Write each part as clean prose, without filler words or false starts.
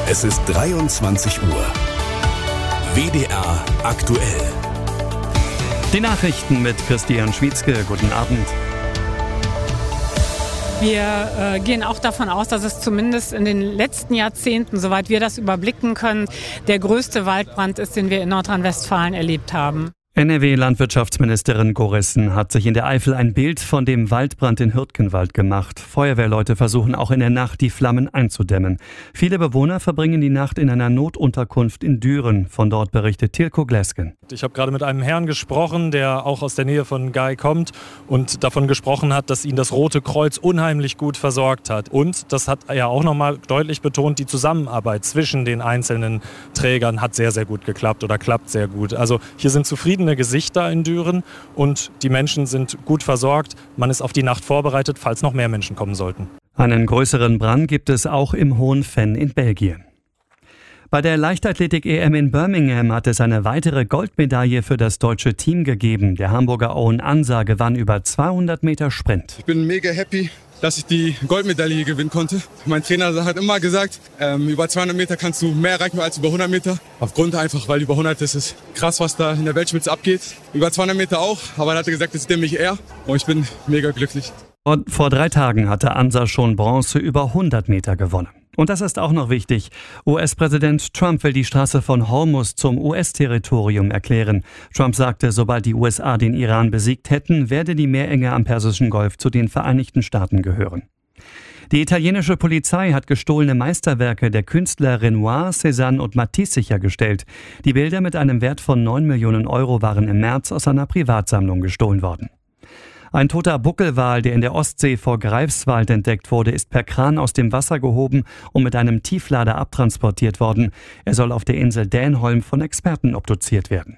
Es ist 23 Uhr. WDR aktuell. Die Nachrichten mit Christian Schwietzke. Guten Abend. Wir gehen auch davon aus, dass es zumindest in den letzten Jahrzehnten, soweit wir das überblicken können, der größte Waldbrand ist, den wir in Nordrhein-Westfalen erlebt haben. NRW-Landwirtschaftsministerin Gorissen hat sich in der Eifel ein Bild von dem Waldbrand in Hürtgenwald gemacht. Feuerwehrleute versuchen auch in der Nacht, die Flammen einzudämmen. Viele Bewohner verbringen die Nacht in einer Notunterkunft in Düren. Von dort berichtet Tilko Gläsken. Ich habe gerade mit einem Herrn gesprochen, der auch aus der Nähe von Gay kommt und davon gesprochen hat, dass ihn das Rote Kreuz unheimlich gut versorgt hat. Und, das hat er auch nochmal deutlich betont, die Zusammenarbeit zwischen den einzelnen Trägern hat sehr, sehr gut geklappt oder klappt sehr gut. Also hier sind zufriedene Gesichter in Düren und die Menschen sind gut versorgt. Man ist auf die Nacht vorbereitet, falls noch mehr Menschen kommen sollten. Einen größeren Brand gibt es auch im Hohen Venn in Belgien. Bei der Leichtathletik-EM in Birmingham hat es eine weitere Goldmedaille für das deutsche Team gegeben. Der Hamburger Owen Ansa gewann über 200 Meter Sprint. Ich bin mega happy, dass ich die Goldmedaille hier gewinnen konnte. Mein Trainer hat immer gesagt, über 200 Meter kannst du mehr erreichen als über 100 Meter. Aufgrund einfach, weil über 100 ist es krass, was da in der Weltspitze abgeht. Über 200 Meter auch, aber er hatte gesagt, das ist nämlich er. Und ich bin mega glücklich. Vor 3 Tagen hatte Ansa schon Bronze über 100 Meter gewonnen. Und das ist auch noch wichtig. US-Präsident Trump will die Straße von Hormuz zum US-Territorium erklären. Trump sagte, sobald die USA den Iran besiegt hätten, werde die Meerenge am Persischen Golf zu den Vereinigten Staaten gehören. Die italienische Polizei hat gestohlene Meisterwerke der Künstler Renoir, Cézanne und Matisse sichergestellt. Die Bilder mit einem Wert von 9 Millionen Euro waren im März aus einer Privatsammlung gestohlen worden. Ein toter Buckelwal, der in der Ostsee vor Greifswald entdeckt wurde, ist per Kran aus dem Wasser gehoben und mit einem Tieflader abtransportiert worden. Er soll auf der Insel Dänholm von Experten obduziert werden.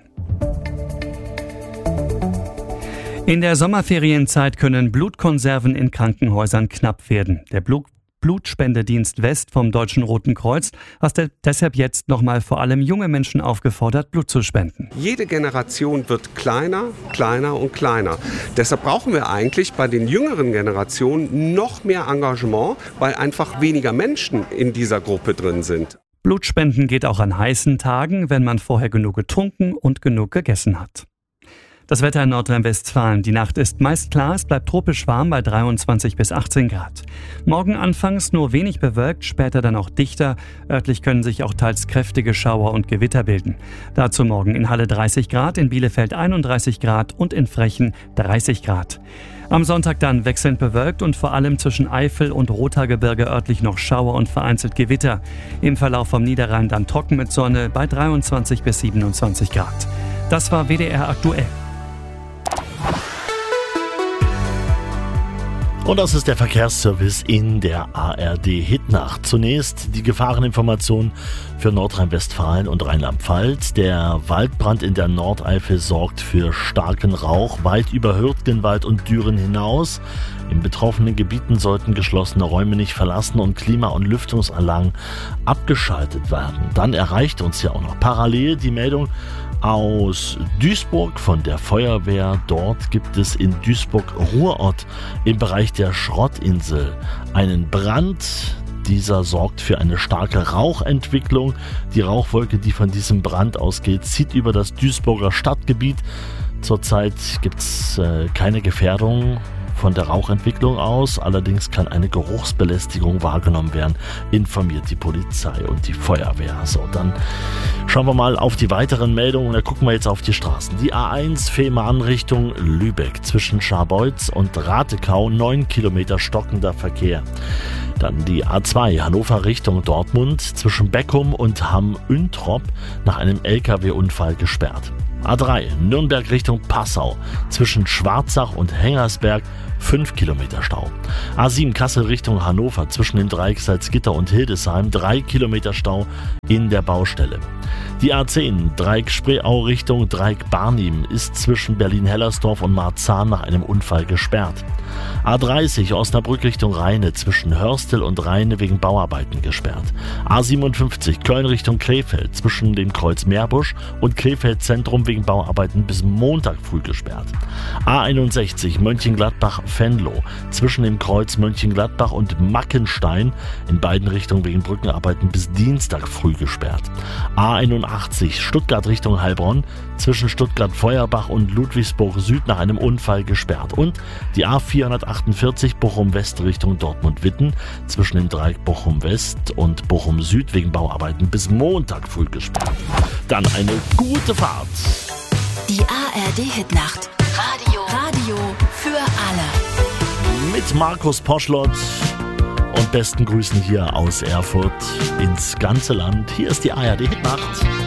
In der Sommerferienzeit können Blutkonserven in Krankenhäusern knapp werden. Der Blutspendedienst West vom Deutschen Roten Kreuz hat deshalb jetzt nochmal vor allem junge Menschen aufgefordert, Blut zu spenden. Jede Generation wird kleiner, kleiner und kleiner. Deshalb brauchen wir eigentlich bei den jüngeren Generationen noch mehr Engagement, weil einfach weniger Menschen in dieser Gruppe drin sind. Blutspenden geht auch an heißen Tagen, wenn man vorher genug getrunken und genug gegessen hat. Das Wetter in Nordrhein-Westfalen. Die Nacht ist meist klar, es bleibt tropisch warm bei 23 bis 18 Grad. Morgen anfangs nur wenig bewölkt, später dann auch dichter. Örtlich können sich auch teils kräftige Schauer und Gewitter bilden. Dazu morgen in Halle 30 Grad, in Bielefeld 31 Grad und in Frechen 30 Grad. Am Sonntag dann wechselnd bewölkt und vor allem zwischen Eifel und Rothaargebirge örtlich noch Schauer und vereinzelt Gewitter. Im Verlauf vom Niederrhein dann trocken mit Sonne bei 23 bis 27 Grad. Das war WDR aktuell. Und das ist der Verkehrsservice in der ARD Hitnacht. Zunächst die Gefahreninformation für Nordrhein-Westfalen und Rheinland-Pfalz. Der Waldbrand in der Nordeifel sorgt für starken Rauch weit über Hürtgenwald und Düren hinaus. In betroffenen Gebieten sollten geschlossene Räume nicht verlassen und Klima- und Lüftungsanlagen abgeschaltet werden. Dann erreicht uns ja auch noch parallel die Meldung aus Duisburg von der Feuerwehr. Dort gibt es in Duisburg-Ruhrort im Bereich der Schrottinsel einen Brand. Dieser sorgt für eine starke Rauchentwicklung. Die Rauchwolke, die von diesem Brand ausgeht, zieht über das Duisburger Stadtgebiet. Zurzeit gibt es keine Gefährdung von der Rauchentwicklung aus, allerdings kann eine Geruchsbelästigung wahrgenommen werden, informiert die Polizei und die Feuerwehr. So, dann schauen wir mal auf die weiteren Meldungen, da gucken wir jetzt auf die Straßen. Die A1 Fehmarn Richtung Lübeck zwischen Scharbeutz und Ratekau, 9 Kilometer stockender Verkehr. Dann die A2 Hannover Richtung Dortmund zwischen Beckum und Hamm-Üntrop nach einem LKW-Unfall gesperrt. A3 Nürnberg Richtung Passau zwischen Schwarzach und Hengersberg 5 Kilometer Stau. A7 Kassel Richtung Hannover zwischen dem Dreieck Salzgitter und Hildesheim 3 Kilometer Stau in der Baustelle. Die A10 Dreieck-Spreeau Richtung Dreieck-Barnim ist zwischen Berlin-Hellersdorf und Marzahn nach einem Unfall gesperrt. A30 Osnabrück Richtung Rheine zwischen Hörstel und Rheine wegen Bauarbeiten gesperrt. A57 Köln Richtung Krefeld zwischen dem Kreuz Meerbusch und Krefeld Zentrum wegen Bauarbeiten bis Montag früh gesperrt. A61 Mönchengladbach-Venlo zwischen dem Kreuz Mönchengladbach und Mackenstein in beiden Richtungen wegen Brückenarbeiten bis Dienstag früh gesperrt. A81 Stuttgart Richtung Heilbronn zwischen Stuttgart-Feuerbach und Ludwigsburg Süd nach einem Unfall gesperrt. Und die A448 Bochum-West Richtung Dortmund-Witten zwischen dem Dreieck Bochum-West und Bochum-Süd wegen Bauarbeiten bis Montag früh gesperrt. Dann eine gute Fahrt. Die ARD-Hitnacht. Radio für alle. Mit Markus Poschlott und besten Grüßen hier aus Erfurt ins ganze Land. Hier ist die ARD-Hitnacht.